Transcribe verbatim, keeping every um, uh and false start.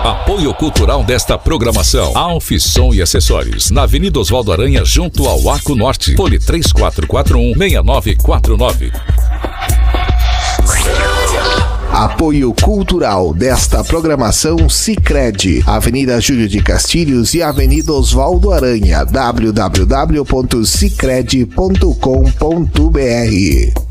Apoio cultural desta programação: Alfisson e Acessórios, na Avenida Oswaldo Aranha, junto ao Arco Norte. Fone três quatro quatro um, seis nove quatro nove. Apoio cultural desta programação: Sicredi, Avenida Júlio de Castilhos e Avenida Oswaldo Aranha. w w w ponto sicredi ponto com ponto b r.